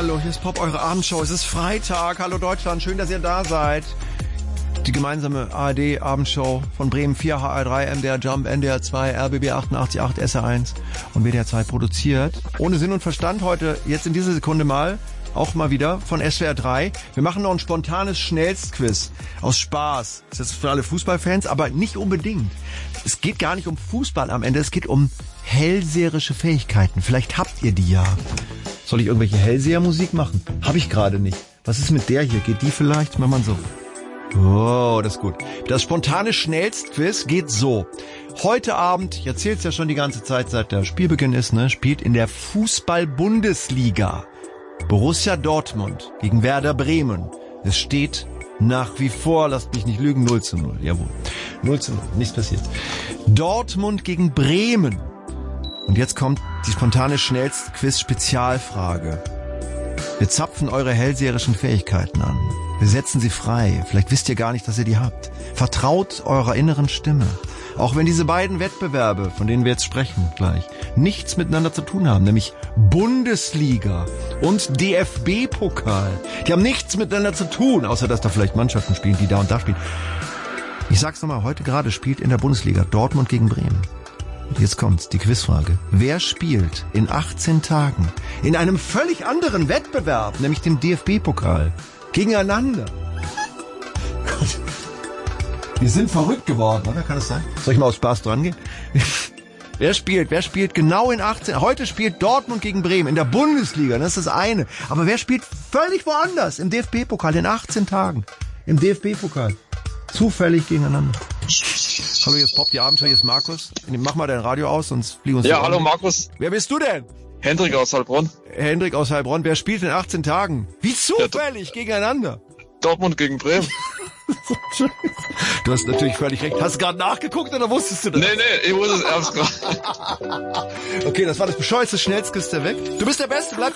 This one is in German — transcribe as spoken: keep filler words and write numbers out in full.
Hallo, hier ist Pop, eure Abendshow. Es ist Freitag. Hallo Deutschland, schön, dass ihr da seid. Die gemeinsame A R D-Abendshow von Bremen vier, H R drei, M D R Jump, N D R zwei, R B B achtundachtzig Komma acht, S R eins und W D R zwei produziert. Ohne Sinn und Verstand heute, jetzt in dieser Sekunde mal, auch mal wieder von S W R drei. Wir machen noch ein spontanes Schnellstquiz aus Spaß. Das ist für alle Fußballfans, aber nicht unbedingt. Es geht gar nicht um Fußball am Ende, es geht um hellseherische Fähigkeiten. Vielleicht habt ihr die ja. Soll ich irgendwelche Hellsehermusik machen? Hab ich gerade nicht. Was ist mit der hier? Geht die vielleicht? Mach mal so. Oh, das ist gut. Das spontane Schnellstquiz geht so. Heute Abend, ich erzähl's ja schon die ganze Zeit, seit der Spielbeginn ist, ne, spielt in der Fußball-Bundesliga Borussia Dortmund gegen Werder Bremen. Es steht nach wie vor, lasst mich nicht lügen, null zu null. Jawohl. null zu null, nichts passiert. Dortmund gegen Bremen. Und jetzt kommt die spontane Schnellstquiz-Spezialfrage. Wir zapfen eure hellseherischen Fähigkeiten an. Wir setzen sie frei. Vielleicht wisst ihr gar nicht, dass ihr die habt. Vertraut eurer inneren Stimme. Auch wenn diese beiden Wettbewerbe, von denen wir jetzt sprechen gleich, nichts miteinander zu tun haben, nämlich Bundesliga und D F B-Pokal. Die haben nichts miteinander zu tun, außer dass da vielleicht Mannschaften spielen, die da und da spielen. Ich sag's nochmal, heute gerade spielt in der Bundesliga Dortmund gegen Bremen. Und jetzt kommt's, die Quizfrage. Wer spielt in achtzehn Tagen in einem völlig anderen Wettbewerb, nämlich dem D F B-Pokal, gegeneinander? Gott. Wir sind verrückt geworden, oder? Kann es sein? Soll ich mal aus Spaß dran gehen? Wer spielt? Wer spielt genau in achtzehn? Heute spielt Dortmund gegen Bremen in der Bundesliga, das ist das eine. Aber wer spielt völlig woanders im D F B-Pokal in achtzehn Tagen? Im D F B-Pokal. Zufällig gegeneinander. Hallo, hier ist Pop, die Abendshow, hier ist Markus. Mach mal dein Radio aus, sonst fliegen uns... Ja, hallo an. Markus. Wer bist du denn? Hendrik aus Heilbronn. Hendrik aus Heilbronn. Wer spielt in achtzehn Tagen? Wie zufällig ja, gegeneinander? Dortmund gegen Bremen. Du hast natürlich völlig recht. Hast du gerade nachgeguckt oder wusstest du das? Nee, nee, ich wusste es erst gerade. Okay, das war das bescheuerste Schnellstquiz der Welt. Du bist der Beste, bleib